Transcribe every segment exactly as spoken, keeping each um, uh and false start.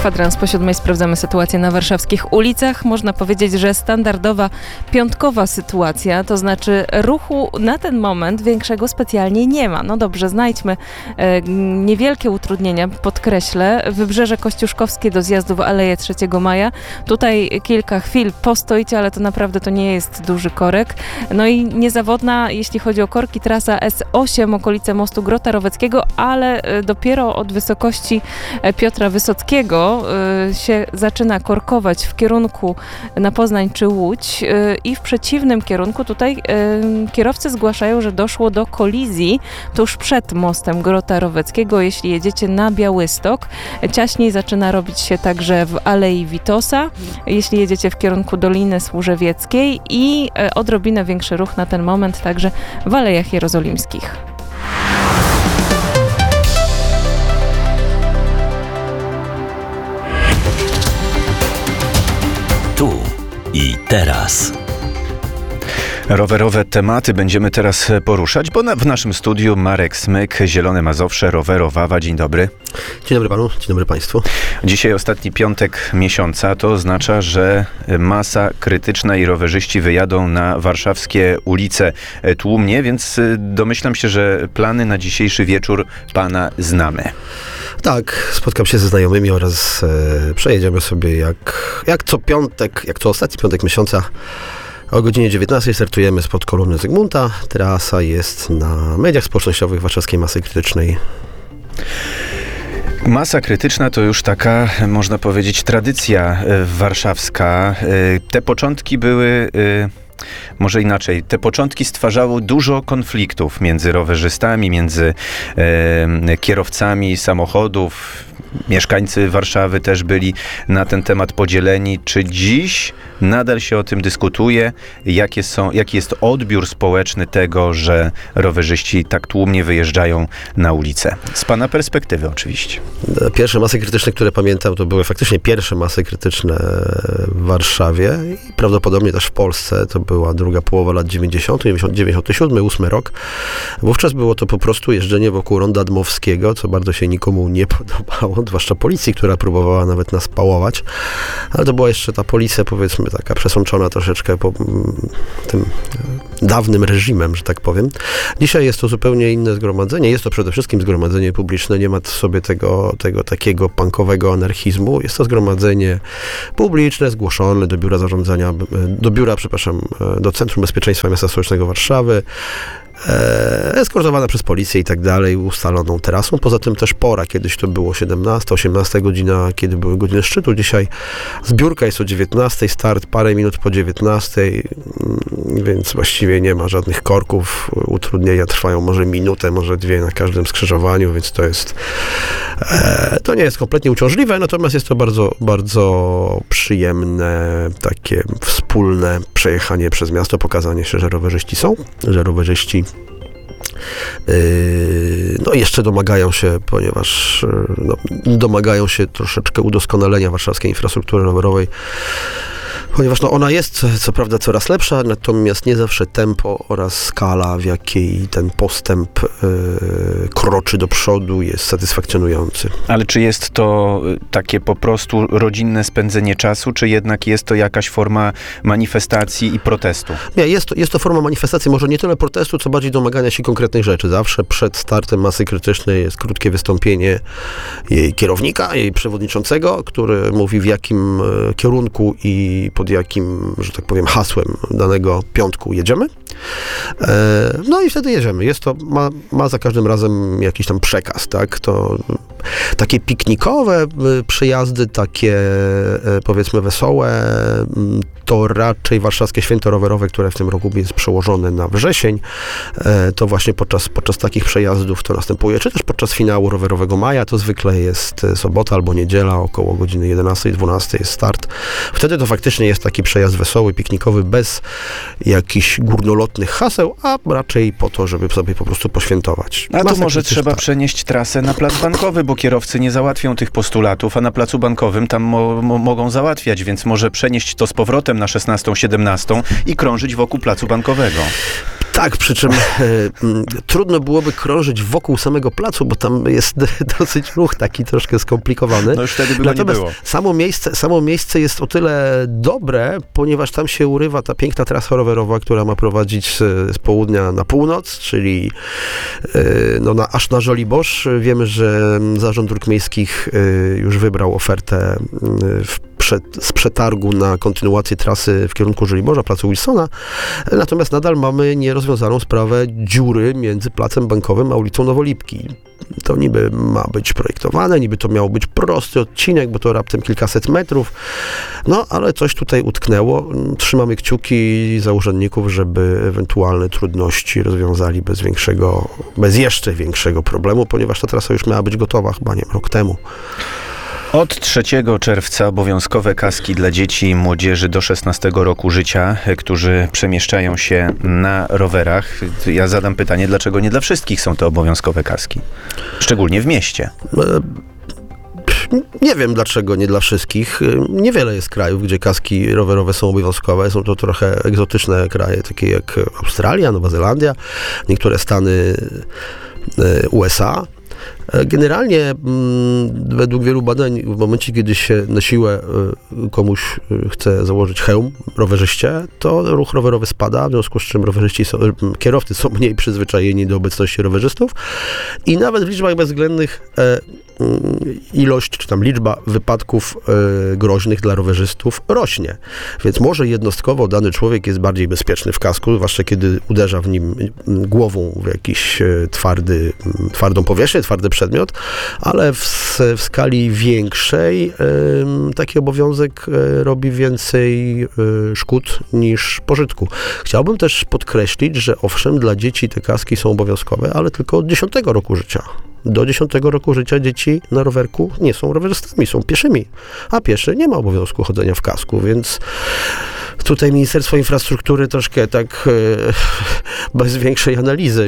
Kwadrans po siódmej sprawdzamy sytuację na warszawskich ulicach. Można powiedzieć, że standardowa piątkowa sytuacja, to znaczy ruchu na ten moment większego specjalnie nie ma. No dobrze, znajdźmy e, niewielkie utrudnienia, podkreślę. Wybrzeże Kościuszkowskie do zjazdu w Aleję trzeciego Maja. Tutaj kilka chwil postoicie, ale to naprawdę to nie jest duży korek. No i niezawodna, jeśli chodzi o korki, trasa S osiem, okolice mostu Grota Roweckiego, ale e, dopiero od wysokości Piotra Wysockiego się zaczyna korkować w kierunku na Poznań czy Łódź i w przeciwnym kierunku tutaj kierowcy zgłaszają, że doszło do kolizji tuż przed mostem Grota Roweckiego. Jeśli jedziecie na Białystok, ciaśniej zaczyna robić się także w Alei Witosa, jeśli jedziecie w kierunku Doliny Służewieckiej i odrobinę większy ruch na ten moment także w Alejach Jerozolimskich. Tu i teraz. Rowerowe tematy będziemy teraz poruszać, bo na, w naszym studiu Marek Smyk, Zielone Mazowsze, Rowerowawa. Dzień dobry. Dzień dobry panu, dzień dobry państwu. Dzisiaj ostatni piątek miesiąca, to oznacza, że masa krytyczna i rowerzyści wyjadą na warszawskie ulice tłumnie, więc domyślam się, że plany na dzisiejszy wieczór pana znamy. Tak, spotkam się ze znajomymi oraz e, przejedziemy sobie jak, jak co piątek, jak co ostatni piątek miesiąca. O godzinie dziewiętnastej startujemy spod kolumny Zygmunta. Trasa jest na mediach społecznościowych Warszawskiej Masy Krytycznej. Masa krytyczna to już taka, można powiedzieć, tradycja warszawska. Te początki były... Może inaczej, te początki stwarzały dużo konfliktów między rowerzystami, między e, kierowcami samochodów. Mieszkańcy Warszawy też byli na ten temat podzieleni. Czy dziś nadal się o tym dyskutuje? Jakie są, jaki jest odbiór społeczny tego, że rowerzyści tak tłumnie wyjeżdżają na ulicę? Z pana perspektywy oczywiście. Pierwsze masy krytyczne, które pamiętam, to były faktycznie pierwsze masy krytyczne w Warszawie i prawdopodobnie też w Polsce. To była druga połowa lat dziewięćdziesiątych, dziewięćdziesiąty siódmy, ósmy rok. Wówczas było to po prostu jeżdżenie wokół Ronda Dmowskiego, co bardzo się nikomu nie podobało, zwłaszcza policji, która próbowała nawet nas pałować. Ale to była jeszcze ta policja, powiedzmy, taka przesączona troszeczkę po tym dawnym reżimem, że tak powiem. Dzisiaj jest to zupełnie inne zgromadzenie. Jest to przede wszystkim zgromadzenie publiczne. Nie ma w sobie tego, tego takiego punkowego anarchizmu. Jest to zgromadzenie publiczne, zgłoszone do biura zarządzania, do biura, przepraszam, do Centrum Bezpieczeństwa Miasta Stołecznego Warszawy, e, eskortowana przez policję i tak dalej, ustaloną trasą. Poza tym też pora, kiedyś to było siedemnasta, osiemnasta godzina, kiedy były godziny szczytu. Dzisiaj zbiórka jest o dziewiętnastej, start parę minut po dziewiętnastej, więc właściwie nie ma żadnych korków. Utrudnienia trwają może minutę, może dwie na każdym skrzyżowaniu, więc to jest e, to nie jest kompletnie uciążliwe, natomiast jest to bardzo, bardzo przyjemne, takie wspólne przejechanie przez miasto, pokazanie się, że rowerzyści są, że rowerzyści Yy, no jeszcze domagają się, ponieważ no, domagają się troszeczkę udoskonalenia warszawskiej infrastruktury rowerowej, ponieważ no, ona jest co prawda coraz lepsza, natomiast nie zawsze tempo oraz skala, w jakiej ten postęp yy, kroczy do przodu, jest satysfakcjonujący. Ale czy jest to takie po prostu rodzinne spędzenie czasu, czy jednak jest to jakaś forma manifestacji i protestu? Nie, jest to, jest to forma manifestacji, może nie tyle protestu, co bardziej domagania się konkretnych rzeczy. Zawsze przed startem masy krytycznej jest krótkie wystąpienie jej kierownika, jej przewodniczącego, który mówi, w jakim e, kierunku i pod jakim, że tak powiem, hasłem danego piątku jedziemy. E, no i wtedy jedziemy. Jest to, ma, ma za każdym razem jakiś tam przekaz, tak? To takie piknikowe przyjazdy, takie e, powiedzmy wesołe, to raczej warszawskie święto rowerowe, które w tym roku jest przełożone na wrzesień. E, to właśnie podczas, podczas takich przejazdów to następuje, czy też podczas finału rowerowego maja, to zwykle jest sobota albo niedziela, około godziny jedenastej, dwunastej jest start. Wtedy to faktycznie jest taki przejazd wesoły, piknikowy, bez jakichś górnolotnych haseł, a raczej po to, żeby sobie po prostu poświętować. A tu może tak, trzeba tak. przenieść trasę na plac bankowy, bo kierowcy nie załatwią tych postulatów, a na placu bankowym tam mo- mo- mogą załatwiać, więc może przenieść to z powrotem na szesnastą, siedemnastą i krążyć wokół placu bankowego. Tak, przy czym e, m, trudno byłoby krążyć wokół samego placu, bo tam jest dosyć ruch taki troszkę skomplikowany. No już wtedy by go nie Natomiast było. samo miejsce, samo miejsce jest o tyle dobre, ponieważ tam się urywa ta piękna trasa rowerowa, która ma prowadzić z, z południa na północ, czyli e, no na, aż na Żoliborz. Wiemy, że Zarząd Dróg Miejskich e, już wybrał ofertę e, w Przed, z przetargu na kontynuację trasy w kierunku Żoliborza, placu Wilsona. Natomiast nadal mamy nierozwiązaną sprawę dziury między placem Bankowym a ulicą Nowolipki. To niby ma być projektowane, niby to miał być prosty odcinek, bo to raptem kilkaset metrów. No, ale coś tutaj utknęło. Trzymamy kciuki za urzędników, żeby ewentualne trudności rozwiązali bez większego, bez jeszcze większego problemu, ponieważ ta trasa już miała być gotowa chyba, nie wiem, rok temu. Od trzeciego czerwca obowiązkowe kaski dla dzieci i młodzieży do szesnastego roku życia, którzy przemieszczają się na rowerach. Ja zadam pytanie, dlaczego nie dla wszystkich są te obowiązkowe kaski? Szczególnie w mieście. Nie wiem, dlaczego nie dla wszystkich. Niewiele jest krajów, gdzie kaski rowerowe są obowiązkowe. Są to trochę egzotyczne kraje, takie jak Australia, Nowa Zelandia, niektóre stany U S A. Generalnie według wielu badań w momencie, kiedy się na siłę komuś chce założyć hełm rowerzyście, to ruch rowerowy spada, w związku z czym rowerzyści są, kierowcy są mniej przyzwyczajeni do obecności rowerzystów i nawet w liczbach bezwzględnych ilość, czy tam liczba wypadków groźnych dla rowerzystów rośnie. Więc może jednostkowo dany człowiek jest bardziej bezpieczny w kasku, zwłaszcza kiedy uderza w nim głową w jakiś twardy, twardą powierzchnię, twardy przedmiot, ale w, w skali większej y, taki obowiązek y, robi więcej y, szkód niż pożytku. Chciałbym też podkreślić, że owszem, dla dzieci te kaski są obowiązkowe, ale tylko od dziesiątego roku życia. Do dziesiątego roku życia dzieci na rowerku nie są rowerzystami, są pieszymi, a pieszy nie ma obowiązku chodzenia w kasku, więc tutaj Ministerstwo Infrastruktury troszkę tak y, bez większej analizy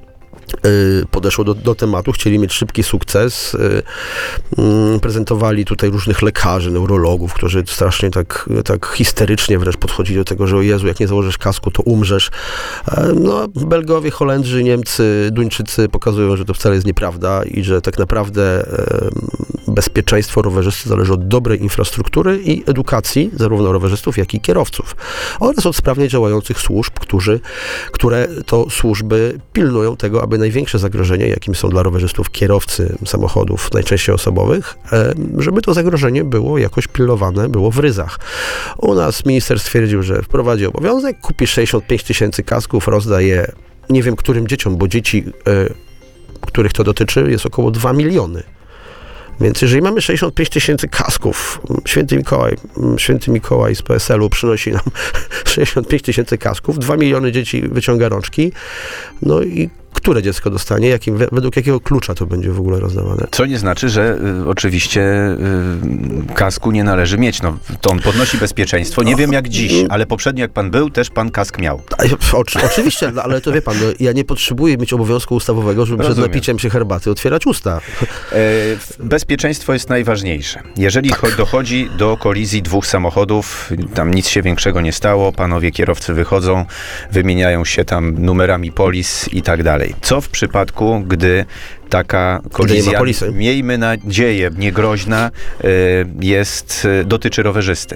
podeszło do, do tematu, chcieli mieć szybki sukces, prezentowali tutaj różnych lekarzy, neurologów, którzy strasznie tak, tak histerycznie wręcz podchodzili do tego, że o Jezu, jak nie założysz kasku, to umrzesz. No, Belgowie, Holendrzy, Niemcy, Duńczycy pokazują, że to wcale jest nieprawda i że tak naprawdę bezpieczeństwo rowerzysty zależy od dobrej infrastruktury i edukacji zarówno rowerzystów, jak i kierowców oraz od sprawnie działających służb, którzy, które to służby pilnują tego, aby największe zagrożenie, jakim są dla rowerzystów kierowcy samochodów, najczęściej osobowych, żeby to zagrożenie było jakoś pilnowane, było w ryzach. U nas minister stwierdził, że wprowadzi obowiązek, kupi sześćdziesiąt pięć tysięcy kasków, rozdaje nie wiem którym dzieciom, bo dzieci, których to dotyczy, jest około dwa miliony. Więc jeżeli mamy sześćdziesiąt pięć tysięcy kasków, święty Mikołaj, święty Mikołaj z P S L u przynosi nam sześćdziesiąt pięć tysięcy kasków, dwa miliony dzieci wyciąga rączki, no i które dziecko dostanie, jakim, według jakiego klucza to będzie w ogóle rozdawane. Co nie znaczy, że y, oczywiście y, kasku nie należy mieć. No, to on podnosi bezpieczeństwo. Nie no, wiem jak dziś, ale poprzednio jak pan był, też pan kask miał. O, oczywiście, ale to wie pan, no, ja nie potrzebuję mieć obowiązku ustawowego, żeby Rozumiem. przed napiciem się herbaty otwierać usta. E, bezpieczeństwo jest najważniejsze. Jeżeli tak. dochodzi do kolizji dwóch samochodów, tam nic się większego nie stało, panowie kierowcy wychodzą, wymieniają się tam numerami polis i tak dalej. Co w przypadku, gdy taka kolizja, miejmy nadzieję, niegroźna, jest, dotyczy rowerzysty?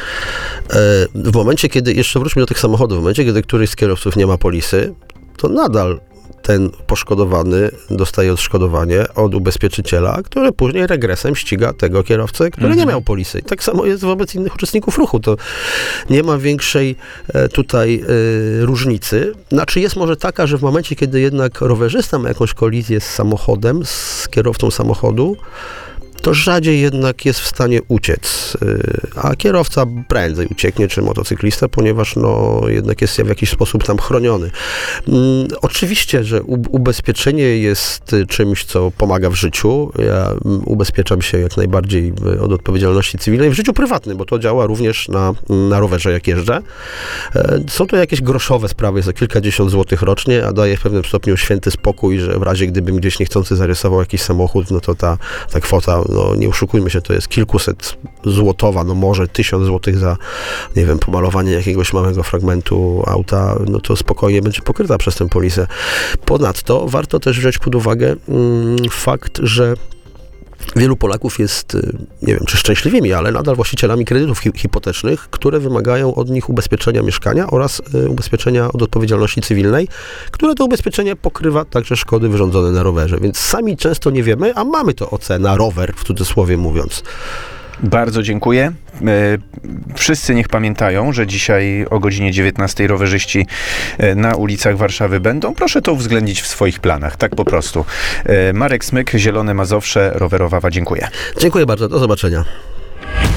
W momencie, kiedy, jeszcze wróćmy do tych samochodów, w momencie, kiedy któryś z kierowców nie ma polisy, to nadal ten poszkodowany dostaje odszkodowanie od ubezpieczyciela, który później regresem ściga tego kierowcę, który mhm. nie miał polisy. I tak samo jest wobec innych uczestników ruchu. To nie ma większej e, tutaj e, różnicy. Znaczy jest może taka, że w momencie, kiedy jednak rowerzysta ma jakąś kolizję z samochodem, z kierowcą samochodu, to rzadziej jednak jest w stanie uciec, a kierowca prędzej ucieknie, czy motocyklista, ponieważ no, jednak jest w jakiś sposób tam chroniony. Um, oczywiście, że u- ubezpieczenie jest czymś, co pomaga w życiu. Ja um, ubezpieczam się jak najbardziej od odpowiedzialności cywilnej w życiu prywatnym, bo to działa również na, na rowerze, jak jeżdżę. E, są to jakieś groszowe sprawy, za kilkadziesiąt złotych rocznie, a daje w pewnym stopniu święty spokój, że w razie gdybym gdzieś niechcący zarysował jakiś samochód, no to ta, ta kwota no nie oszukujmy się, to jest kilkuset złotowa, no może tysiąc złotych za, nie wiem, pomalowanie jakiegoś małego fragmentu auta, no to spokojnie będzie pokryta przez tę polisę. Ponadto warto też wziąć pod uwagę mm, fakt, że wielu Polaków jest, nie wiem, czy szczęśliwymi, ale nadal właścicielami kredytów hi- hipotecznych, które wymagają od nich ubezpieczenia mieszkania oraz y, ubezpieczenia od odpowiedzialności cywilnej, które to ubezpieczenie pokrywa także szkody wyrządzone na rowerze. Więc sami często nie wiemy, a mamy to O C na rower, w cudzysłowie mówiąc. Bardzo dziękuję. E, Wszyscy niech pamiętają, że dzisiaj o godzinie dziewiętnastej rowerzyści e, na ulicach Warszawy będą. Proszę to uwzględnić w swoich planach, tak po prostu. E, Marek Smyk, Zielone Mazowsze, Rowerowawa, dziękuję. Dziękuję bardzo, do zobaczenia.